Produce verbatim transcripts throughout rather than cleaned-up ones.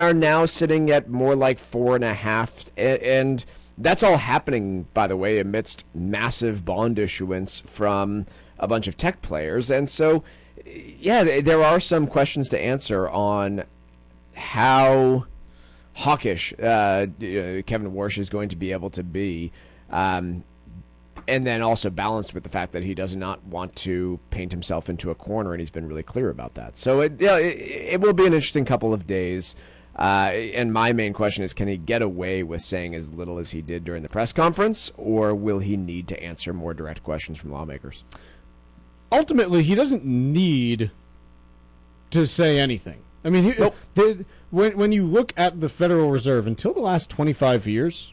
are now sitting at more like four and a half, and that's all happening, by the way, amidst massive bond issuance from a bunch of tech players. And so, yeah, there are some questions to answer on how hawkish uh, Kevin Warsh is going to be able to be, um, and then also balanced with the fact that he does not want to paint himself into a corner, and he's been really clear about that. So it, yeah, it, it will be an interesting couple of days. Uh, and my main question is, can he get away with saying as little as he did during the press conference, or will he need to answer more direct questions from lawmakers? Ultimately, he doesn't need to say anything. I mean, he, nope. they, when when you look at the Federal Reserve, until the last twenty-five years,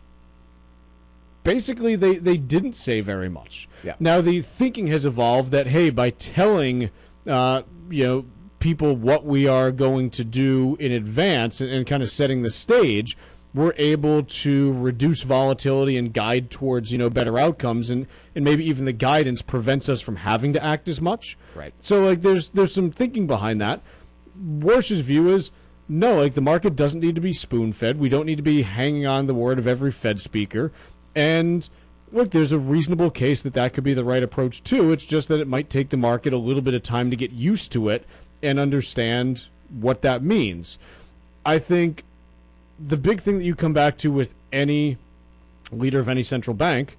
basically they, they didn't say very much. Yeah. Now, the thinking has evolved that, hey, by telling uh, you know, people what we are going to do in advance and, and kind of setting the stage, we're able to reduce volatility and guide towards, you know, better outcomes, and, and maybe even the guidance prevents us from having to act as much. Right. So, like, there's there's some thinking behind that. Warsh's view is, no, like, the market doesn't need to be spoon-fed. We don't need to be hanging on the word of every Fed speaker. And, look, there's a reasonable case that that could be the right approach, too. It's just that it might take the market a little bit of time to get used to it and understand what that means. I think the big thing that you come back to with any leader of any central bank,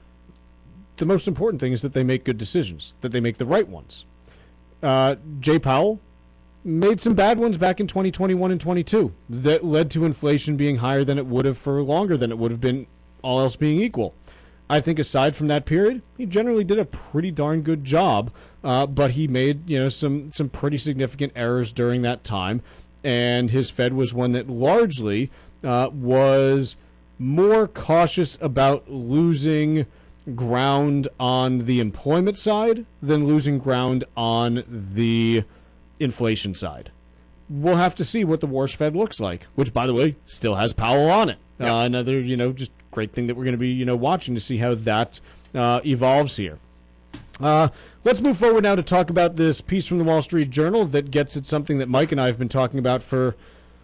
the most important thing is that they make good decisions, that they make the right ones. Uh, Jay Powell made some bad ones back in twenty twenty-one and twenty-two that led to inflation being higher than it would have for longer than it would have been, all else being equal. I think aside from that period, he generally did a pretty darn good job, uh, but he made, you know, some, some pretty significant errors during that time, and his Fed was one that largely uh, was more cautious about losing ground on the employment side than losing ground on the inflation side. We'll have to see what the Warsh Fed looks like, which, by the way, still has Powell on it. Yep. Uh, another, you know, just great thing that we're going to be, you know, watching to see how that uh, evolves here. Uh, let's move forward now to talk about this piece from the Wall Street Journal that gets at something that Mike and I have been talking about for,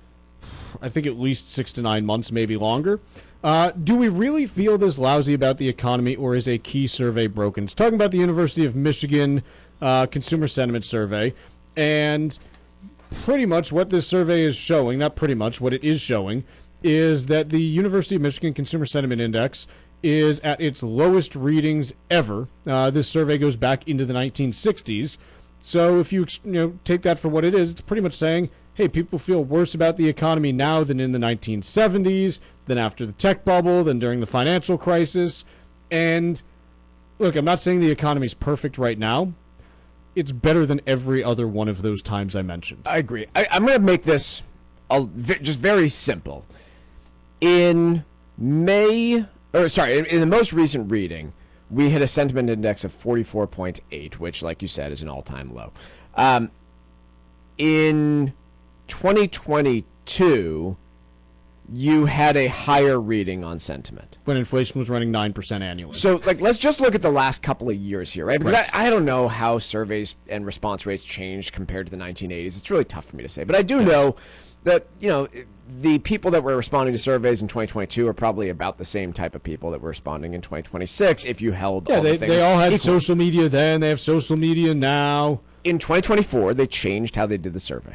I think, at least six to nine months, maybe longer. Uh, do we really feel this lousy about the economy, or is a key survey broken? It's talking about the University of Michigan uh, Consumer Sentiment Survey, and pretty much what this survey is showing, not pretty much, what it is showing, is that the University of Michigan Consumer Sentiment Index is at its lowest readings ever. Uh, this survey goes back into the nineteen sixties. So if you, you know, take that for what it is, it's pretty much saying, hey, people feel worse about the economy now than in the nineteen seventies, than after the tech bubble, than during the financial crisis. And look, I'm not saying the economy's perfect right now. It's better than every other one of those times I mentioned. I agree. I, I'm going to make this a, just very simple. In May, or sorry, in, in the most recent reading, we hit a sentiment index of forty-four point eight, which, like you said, is an all-time low. Um, in twenty twenty-two, you had a higher reading on sentiment. When inflation was running nine percent annually. So, like, let's just look at the last couple of years here, right? Because Right. I, I don't know how surveys and response rates changed compared to the nineteen eighties. It's really tough for me to say. But I do Yeah. know that, you know, the people that were responding to surveys in twenty twenty-two are probably about the same type of people that were responding in twenty twenty-six if you held Yeah, all they, the things they all had equal. social media then. They have social media now. In twenty twenty-four, they changed how they did the survey.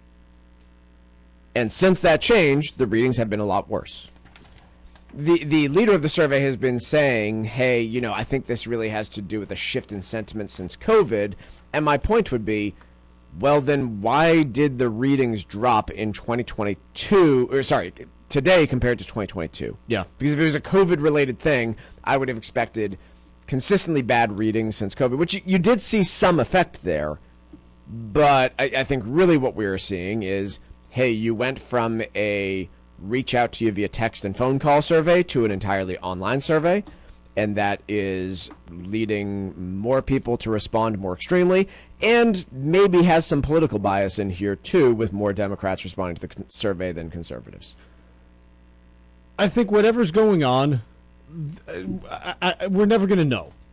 And since that change, the readings have been a lot worse. The the leader of the survey has been saying, hey, you know, I think this really has to do with a shift in sentiment since COVID. And my point would be, well, then why did the readings drop in twenty twenty-two, or sorry, today compared to twenty twenty-two? Yeah. Because if it was a COVID-related thing, I would have expected consistently bad readings since COVID, which you, you did see some effect there. But I, I think really what we are seeing is, hey, you went from a reach out to you via text and phone call survey to an entirely online survey, and that is leading more people to respond more extremely, and maybe has some political bias in here too, with more Democrats responding to the con- survey than conservatives. I think whatever's going on, I, I, we're never going to know.